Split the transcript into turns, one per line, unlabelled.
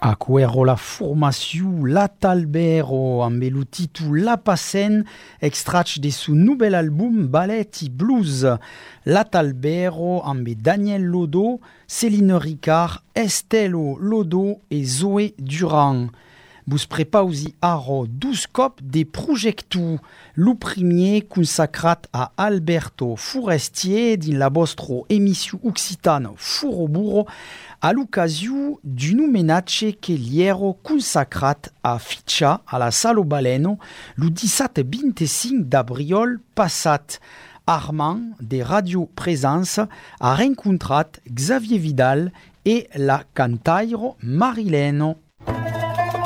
Acuero la formació La Talbero amb el títol La Passen, extrat de su nouvel album Ballet i Blues. La Talbero amb Daniel Lodo, Céline Ricard, Estelo Lodo et Zoé Durand. Vos prepausi aro 12 cop de projectu. Lo premier consacrat a Alberto Forestier din la vostra emissió occitana Furoburo a l'ocasió d'un homenatge que liero consacrat a Fitxa a la Salo Baleno lo 17-25 d'abril passat. Armand de Radio Présence a rencontrat Xavier Vidal et la cantaire Marilène.